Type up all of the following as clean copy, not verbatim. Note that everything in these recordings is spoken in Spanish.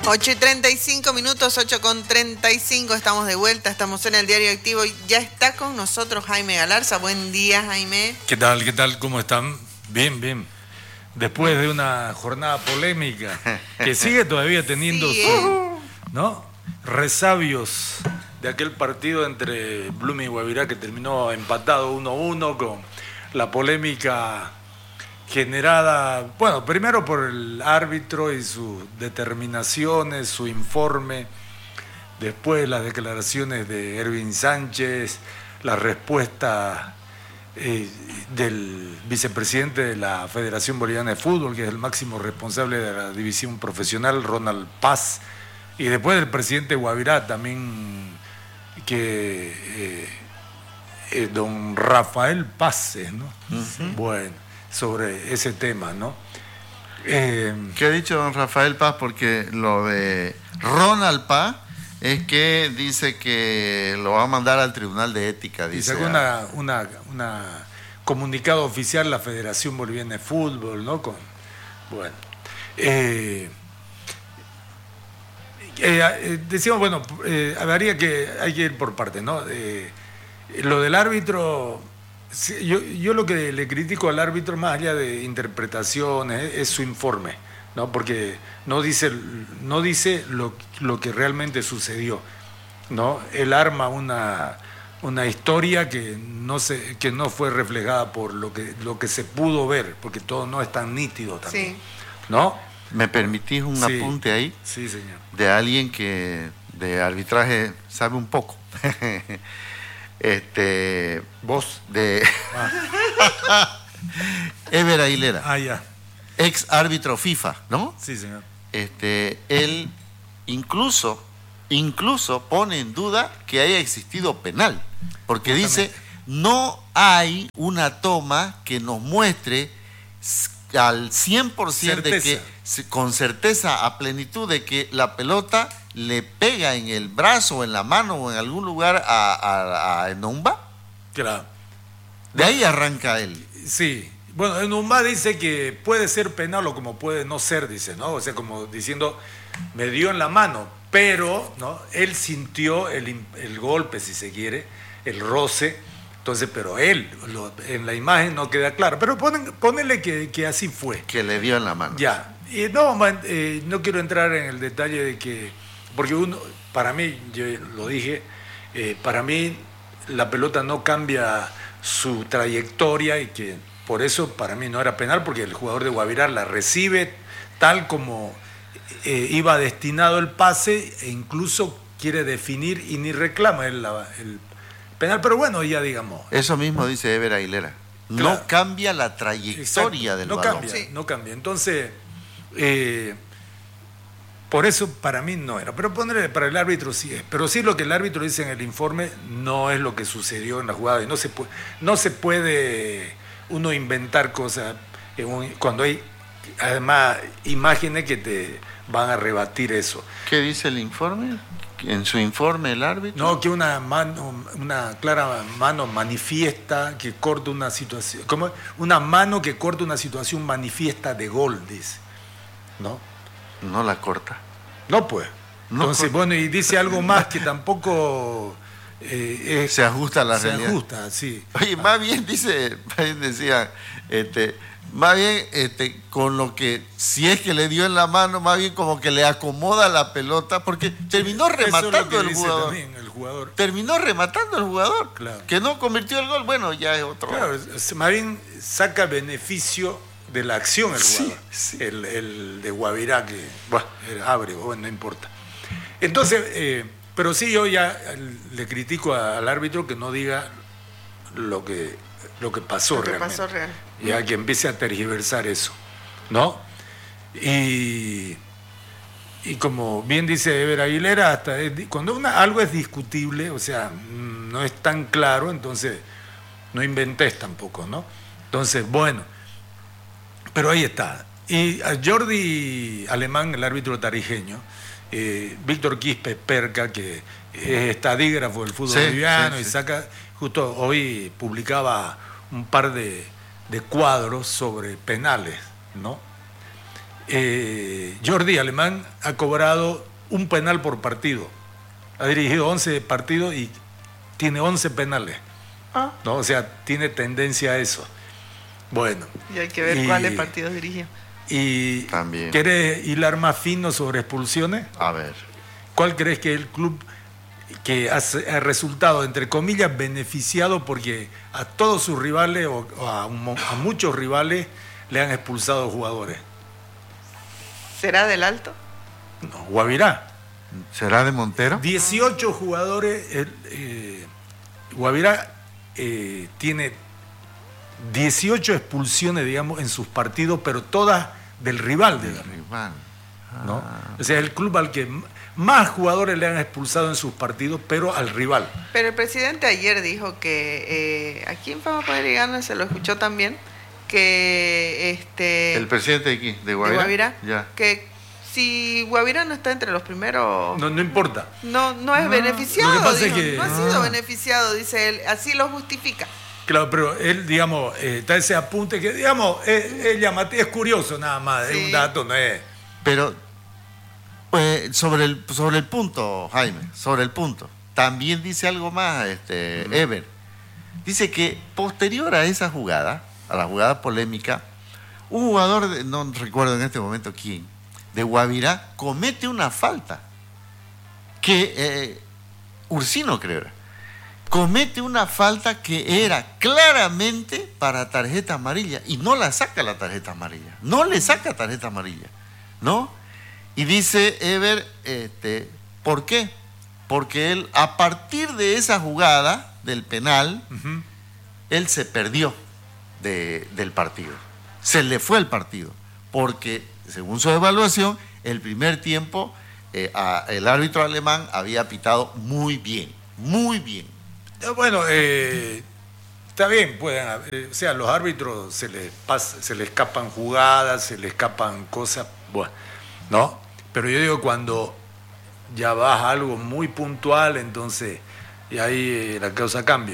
8:35, 8:35, estamos de vuelta, estamos en el Diario Activo y ya está con nosotros Jaime Galarza. Buen día, Jaime. ¿Qué tal? ¿Qué tal? ¿Cómo están? Bien, bien. Después de una jornada polémica que sigue todavía teniendo ¿no? resabios de aquel partido entre Blooming y Guavirá que terminó empatado 1-1 con la polémica generada, bueno, primero por el árbitro y sus determinaciones, su informe, después las declaraciones de Ervin Sánchez, la respuesta del vicepresidente de la Federación Boliviana de Fútbol, que es el máximo responsable de la división profesional, Ronald Paz, y después del presidente Guavirá también, que don Rafael Paz, ¿no? Uh-huh. Bueno, sobre ese tema, ¿no? ¿Qué ha dicho don Rafael Paz? Porque lo de Ronald Paz es que dice que lo va a mandar al Tribunal de Ética. Dice, y sacó una comunicado oficial la Federación Boliviana de Fútbol, ¿no? Bueno, decíamos, bueno, hay que ir por partes, ¿no? Lo del árbitro, yo lo que le critico al árbitro, más allá de interpretaciones, es su informe, ¿no? Porque no dice lo que realmente sucedió, ¿no? Él arma una historia que no fue reflejada por lo que se pudo ver, porque todo no es tan nítido también, sí. ¿No? ¿Me permitís un apunte ahí? Sí, señor. De alguien que de arbitraje sabe un poco. ¿Vos? De Ever Aguilera. Ya. Ex árbitro FIFA, ¿no? Sí, señor. Él incluso pone en duda que haya existido penal, porque dice, no hay una toma que nos muestre al 100% de que, con certeza, a plenitud, de que la pelota le pega en el brazo o en la mano o en algún lugar a Enumba. Claro. De ahí arranca él. Sí. Bueno, Enumba dice que puede ser penal o como puede no ser, dice, ¿no? O sea, como diciendo, me dio en la mano, pero, ¿no? Él sintió el golpe, si se quiere, el roce. Entonces, pero él, en la imagen no queda claro. Pero ponele que así fue. Que le dio en la mano. Ya. Y no quiero entrar en el detalle de que... Porque para mí, yo lo dije, para mí la pelota no cambia su trayectoria y que por eso para mí no era penal, porque el jugador de Guavirá la recibe tal como iba destinado el pase e incluso quiere definir y ni reclama el penal, pero bueno, ya digamos. Eso mismo dice Ever Aguilera. Claro. No cambia la trayectoria del balón. No cambia. Entonces, por eso para mí no era. Pero ponerle para el árbitro sí es. Pero sí lo que el árbitro dice en el informe no es lo que sucedió en la jugada. Y no se puede uno inventar cosas cuando hay, además, imágenes que te van a rebatir eso. ¿Qué dice el informe? ¿En su informe el árbitro? No, que una clara mano manifiesta que corta una situación, como una mano que corta una situación manifiesta de gol, dice, ¿no? No la corta. No, pues. Entonces, bueno, y dice algo más que tampoco se ajusta a la realidad. Se ajusta, sí. Oye, más bien decía, más bien con lo que, si es que le dio en la mano, más bien como que le acomoda la pelota, porque terminó rematando el jugador. Terminó rematando el jugador, claro. Que no convirtió el gol, bueno, ya es otro. Claro, más bien saca beneficio de la acción el jugador. Sí. El de Guavirá, que abre, bueno, no importa. Entonces, pero sí, yo ya le critico al árbitro que no diga lo que pasó realmente. Ya que empiece a tergiversar eso, ¿no? Y como bien dice Ever Aguilera, hasta cuando algo es discutible, o sea, no es tan claro, entonces no inventes tampoco, ¿no? Entonces, bueno, pero ahí está. Y a Jordi Alemán, el árbitro tarijeño, Víctor Quispe Perca, que es estadígrafo del fútbol boliviano, y saca, justo hoy publicaba un par de cuadros sobre penales, ¿no? Jordi Alemán ha cobrado un penal por partido. Ha dirigido 11 partidos y tiene 11 penales. ¿No? O sea, tiene tendencia a eso. Bueno. Y hay que ver cuáles partidos dirigió. Y también. ¿Querés hilar más fino sobre expulsiones? A ver. ¿Cuál crees que es el club que ha resultado, entre comillas, beneficiado porque a todos sus rivales o a muchos rivales le han expulsado jugadores? ¿Será del Alto? No, Guavirá. ¿Será de Montero? 18 jugadores. Guavirá tiene 18 expulsiones, digamos, en sus partidos, pero todas del rival. ¿No? O sea, el club al que más jugadores le han expulsado en sus partidos, pero al rival. Pero el presidente ayer dijo que aquí en Fama Poder y Gana se lo escuchó también, que ¿El presidente de aquí? ¿De Guavirá? De Guavirá, ya. Que si Guavirá no está entre los primeros... No importa. No es beneficiado, lo que pasa dijo, es que, no ha sido beneficiado, dice él, así lo justifica. Claro, pero él, digamos, está ese apunte que, digamos, es curioso nada más, sí. Es un dato, no es... Pero, pues, sobre el punto, Jaime, sobre el punto, también dice algo más, Ever. Dice que posterior a esa jugada, a la jugada polémica, un jugador, no recuerdo en este momento quién, de Guavirá, comete una falta. Que Ursino, creo era. Comete una falta que era claramente para tarjeta amarilla y no la saca la tarjeta amarilla. No le saca tarjeta amarilla, ¿no? Y dice Ever, ¿por qué? Porque él, a partir de esa jugada del penal, él se perdió del partido. Se le fue el partido. Porque, según su evaluación, el primer tiempo, el árbitro alemán había pitado muy bien, muy bien. Bueno, está bien, o sea, los árbitros se les escapan jugadas, se les escapan cosas, bueno, ¿no? Pero yo digo, cuando ya vas a algo muy puntual, entonces, y ahí la cosa cambia.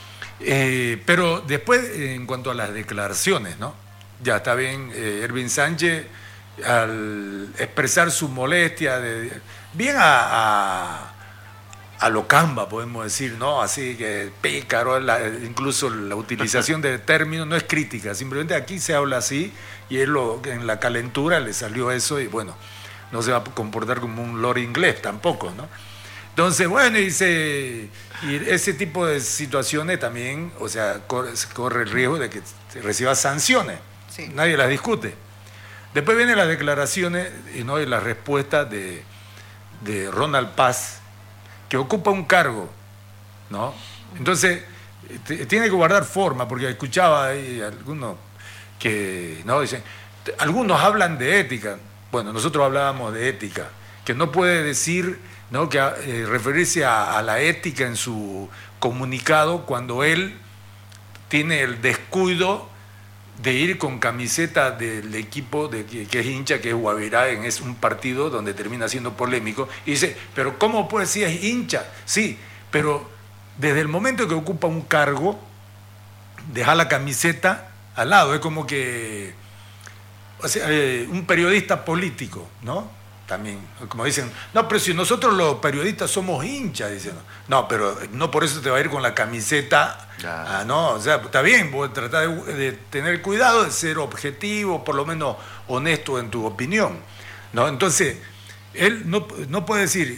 Pero después, en cuanto a las declaraciones, ¿no? Ya está bien, Ervin Sánchez, al expresar su molestia, bien a lo Camba, podemos decir, ¿no? Así que pícaro, incluso la utilización de términos no es crítica, simplemente aquí se habla así y él en la calentura le salió eso y bueno, no se va a comportar como un lord inglés tampoco, ¿no? Entonces, bueno, y ese tipo de situaciones también, o sea, corre el riesgo de que se reciba sanciones, sí. Nadie las discute. Después vienen las declaraciones ¿no? y las respuestas de Ronald Paz, que ocupa un cargo, ¿no? Entonces, tiene que guardar forma, porque escuchaba ahí algunos que, ¿no? Dicen, algunos hablan de ética. Bueno, nosotros hablábamos de ética, que no puede decir, ¿no? que referirse a la ética en su comunicado cuando él tiene el descuido de ir con camiseta del equipo que es hincha, que es Guavirá, es un partido donde termina siendo polémico, y dice, pero ¿cómo puede decir es hincha? Sí, pero desde el momento que ocupa un cargo, deja la camiseta al lado, es como que, o sea, un periodista político, ¿no? También, como dicen, no, pero si nosotros los periodistas somos hinchas, dicen, no, pero no por eso te va a ir con la camiseta, no, o sea, está bien, vos tratás de tener cuidado, de ser objetivo, por lo menos honesto en tu opinión, ¿no? Entonces, él no puede decir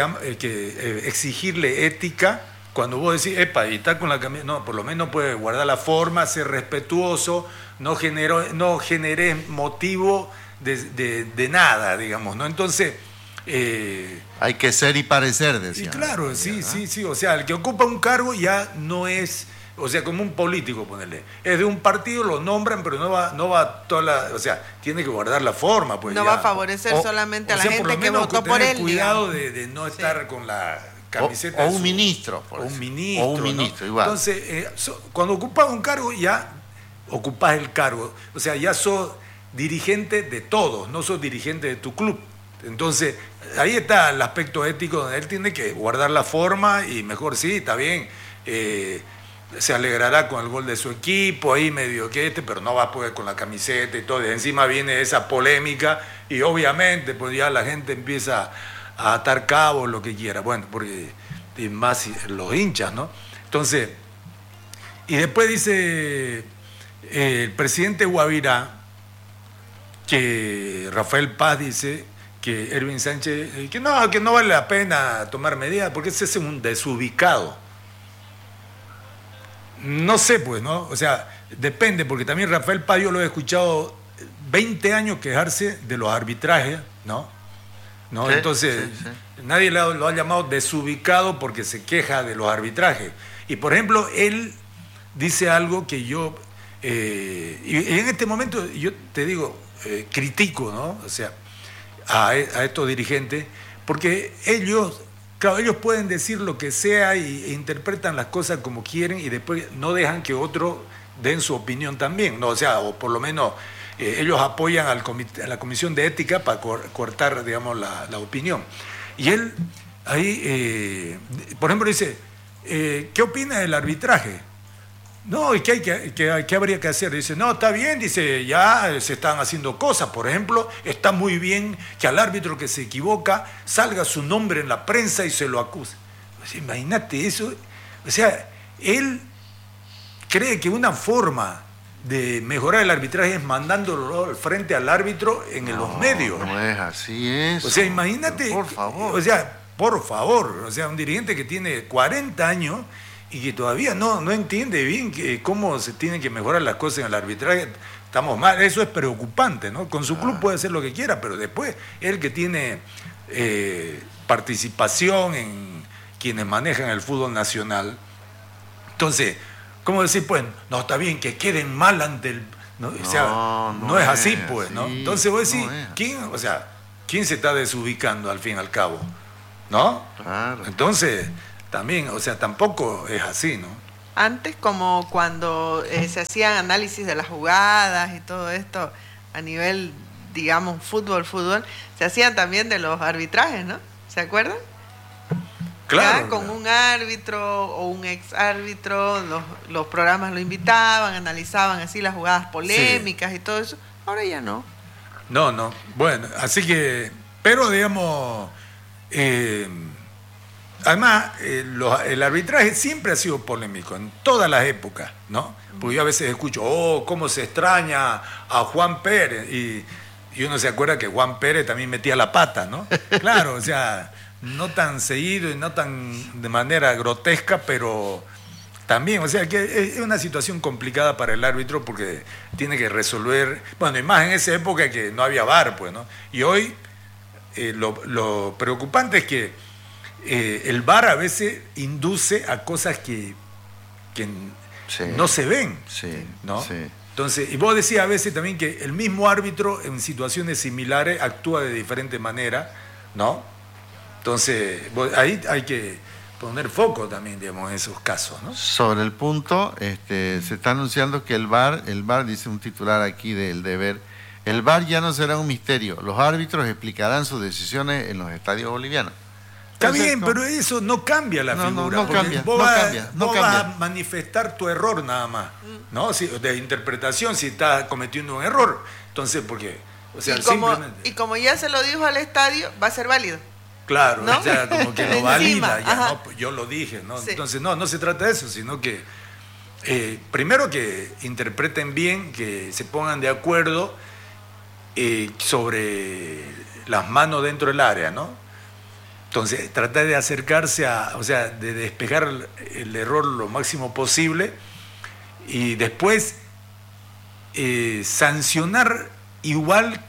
exigirle ética cuando vos decís, epa, y está con la camiseta, no, por lo menos puede guardar la forma, ser respetuoso, no generé motivo de nada, digamos, ¿no? Entonces... hay que ser y parecer, decía. Y claro, sí, o sea, el que ocupa un cargo ya no es, o sea, como un político, ponerle, es de un partido, lo nombran, pero no va toda la, o sea, tiene que guardar la forma, pues. No ya va a favorecer solamente a la gente que votó por él. Cuidado de no estar con la camiseta. O un ministro, o un ministro. O un ministro, ¿no? igual. Entonces, cuando ocupas un cargo, ya ocupas el cargo, o sea, ya sos dirigente de todos, no sos dirigente de tu club. Entonces, ahí está el aspecto ético donde él tiene que guardar la forma y mejor sí, está bien, se alegrará con el gol de su equipo, ahí medio pero no va a poder con la camiseta y todo. Y encima viene esa polémica y obviamente pues ya la gente empieza a atar cabos, lo que quiera. Bueno, porque y más los hinchas, ¿no? Entonces, y después dice el presidente Guavirá que Rafael Paz dice que Erwin Sánchez, que no vale la pena tomar medidas porque ese es un desubicado. No sé, pues, ¿no? O sea, depende, porque también Rafael Paz yo lo he escuchado 20 años quejarse de los arbitrajes, ¿no? Sí, entonces, sí. nadie lo ha llamado desubicado porque se queja de los arbitrajes. Y, por ejemplo, él dice algo que yo, y en este momento, yo te digo, critico, ¿no? O sea, a estos dirigentes, porque ellos... Claro, ellos pueden decir lo que sea e interpretan las cosas como quieren y después no dejan que otros den su opinión también, ¿no? O sea, o por lo menos ellos apoyan a la Comisión de Ética para cortar, digamos, la opinión. Y él ahí, por ejemplo, dice, ¿qué opina del arbitraje? No, ¿y qué habría que hacer? Dice, no, está bien, dice, ya se están haciendo cosas. Por ejemplo, está muy bien que al árbitro que se equivoca salga su nombre en la prensa y se lo acuse. Pues imagínate eso. O sea, él cree que una forma de mejorar el arbitraje es mandándolo al frente al árbitro en los medios. No es así eso. O sea, imagínate. Por favor. O sea, por favor. O sea, un dirigente que tiene 40 años... y que todavía no entiende bien cómo se tienen que mejorar las cosas en el arbitraje. Estamos mal, eso es preocupante, ¿no? Con su club puede hacer lo que quiera, pero después él que tiene participación en quienes manejan el fútbol nacional. Entonces, ¿cómo decir? Pues, no, está bien que queden mal ante el... ¿no? O sea, no es así, pues, ¿no? Entonces vos decís, ¿quién se está desubicando al fin y al cabo? ¿No? Claro. Entonces... también, o sea, tampoco es así, ¿no? Antes, como cuando se hacían análisis de las jugadas y todo esto a nivel, digamos, fútbol, se hacían también de los arbitrajes, ¿no? ¿Se acuerdan? Claro. Ya, con un árbitro o un ex árbitro, los programas lo invitaban, analizaban así las jugadas polémicas y todo eso. Ahora ya no. No. Bueno, así que, pero digamos... además, el arbitraje siempre ha sido polémico, en todas las épocas, ¿no? Porque yo a veces escucho, cómo se extraña a Juan Pérez, y uno se acuerda que Juan Pérez también metía la pata, ¿no? Claro, o sea, no tan seguido y no tan de manera grotesca, pero también, o sea, que es una situación complicada para el árbitro porque tiene que resolver, bueno, y más en esa época que no había VAR, pues, ¿no? Y hoy lo preocupante es que el VAR a veces induce a cosas que no se ven, ¿no? Sí. Entonces, y vos decías a veces también que el mismo árbitro en situaciones similares actúa de diferente manera, ¿no? Entonces, ahí hay que poner foco también, digamos, en esos casos, ¿no? Sobre el punto, se está anunciando que el VAR, dice un titular aquí del Deber, el VAR ya no será un misterio, los árbitros explicarán sus decisiones en los estadios bolivianos. Está bien, pero eso no cambia la figura. No cambia. Vos vas a manifestar tu error nada más, ¿no? De interpretación, si estás cometiendo un error. Entonces, ¿por qué? O sea, y como ya se lo dijo al estadio, va a ser válido. Claro, ¿no? O sea, como que lo valida. Ya, no, pues yo lo dije, ¿no? Sí. Entonces, no se trata de eso, sino que primero que interpreten bien, que se pongan de acuerdo sobre las manos dentro del área, ¿no? Entonces, tratar de acercarse de despejar el error lo máximo posible y después sancionar igual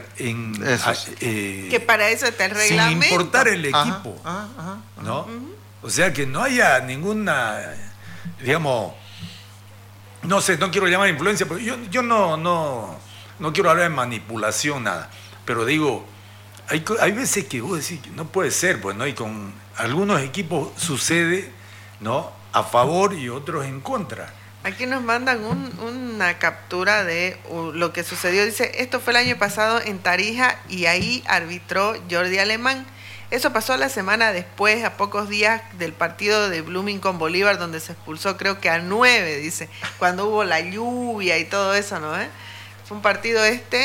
que para eso está el reglamento. Sin importar el equipo, ¿no? Uh-huh. O sea, que no haya ninguna, digamos, no sé, no quiero llamar influencia, porque yo no quiero hablar de manipulación, nada, pero digo... Hay veces que vos decís que no puede ser, pues, ¿no? Y con algunos equipos sucede, ¿no? A favor y otros en contra. Aquí nos mandan una captura de lo que sucedió. Dice, esto fue el año pasado en Tarija y ahí arbitró Jordi Alemán. Eso pasó la semana después, a pocos días del partido de Blooming con Bolívar, donde se expulsó creo que a 9, dice, cuando hubo la lluvia y todo eso, ¿no? Fue un partido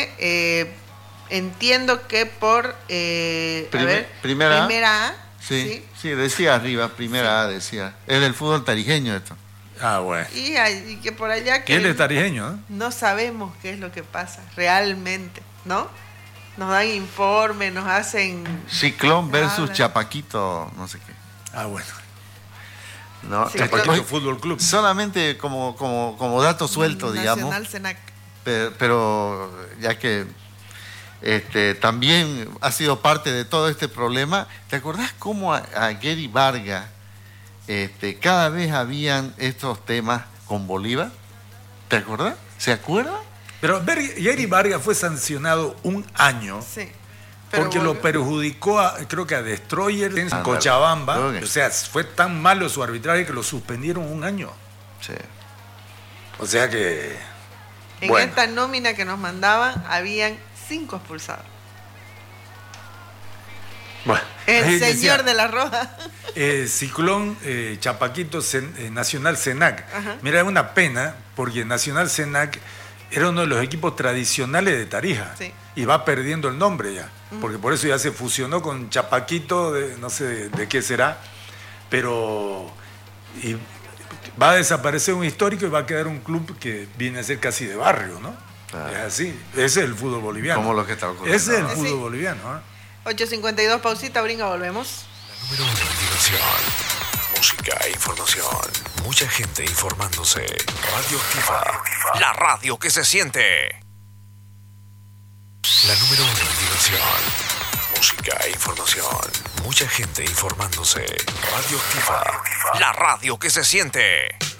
entiendo que por primera A. Sí, decía arriba, primera A, decía. Es del fútbol tarijeño esto. Ah, bueno. Y que por allá que... Él es tarijeño, ¿eh? No sabemos qué es lo que pasa realmente, ¿no? Nos dan informes, nos hacen... Ciclón versus Chapaquito, no sé qué. Ah, bueno. No, Chapaquito Fútbol Club. Solamente como dato suelto, digamos. Nacional Senac. Pero ya que también ha sido parte de todo este problema, ¿te acordás cómo a Gary Vargas cada vez habían estos temas con Bolívar? ¿Te acordás? ¿Se acuerda? Pero Gary Vargas fue sancionado un año porque lo perjudicó, creo que a Destroyer en Cochabamba. O sea, fue tan malo su arbitraje que lo suspendieron un año. Sí. O sea que... En esta nómina que nos mandaban, habían 5 expulsados. Bueno, el señor de la Roja. Ciclón Chapaquito Nacional Senac. Ajá. Mira, es una pena porque Nacional Senac era uno de los equipos tradicionales de Tarija. Sí. Y va perdiendo el nombre ya. Porque por eso ya se fusionó con Chapaquito, no sé de qué será. Pero va a desaparecer un histórico y va a quedar un club que viene a ser casi de barrio, ¿no? Ah. Es así. Ese es el fútbol boliviano. Como lo que está ocurriendo. Ese es el fútbol boliviano, ¿eh? 8:52, pausita, brinca, volvemos. La número 1 en diversión, música e información. Mucha gente informándose. Radio Activa. La radio que se siente. La número 1 en diversión, música e información. Mucha gente informándose. Radio Activa. La radio que se siente.